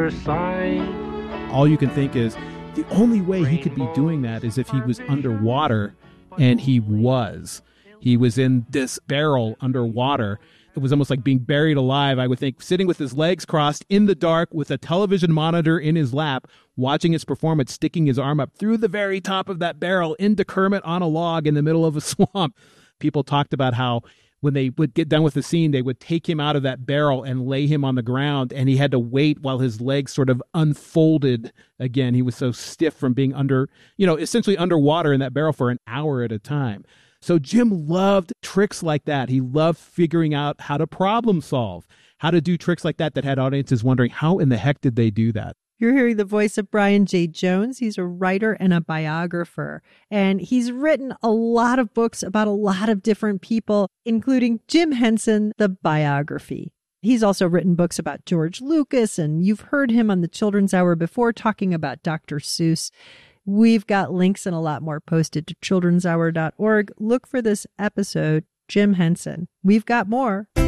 sign. All you can think is the only way he could be doing that is if he was underwater, and he was. He was in this barrel underwater. It was almost like being buried alive, I would think, sitting with his legs crossed in the dark with a television monitor in his lap, watching his performance, sticking his arm up through the very top of that barrel into Kermit on a log in the middle of a swamp. People talked about how when they would get done with the scene, they would take him out of that barrel and lay him on the ground, and he had to wait while his legs sort of unfolded again. He was so stiff from being essentially underwater in that barrel for an hour at a time. So Jim loved tricks like that. He loved figuring out how to problem solve, how to do tricks like that had audiences wondering, how in the heck did they do that? You're hearing the voice of Brian J. Jones. He's a writer and a biographer, and he's written a lot of books about a lot of different people, including Jim Henson, the biography. He's also written books about George Lucas, and you've heard him on the Children's Hour before talking about Dr. Seuss. We've got links and a lot more posted to childrenshour.org. Look for this episode, Jim Henson. We've got more.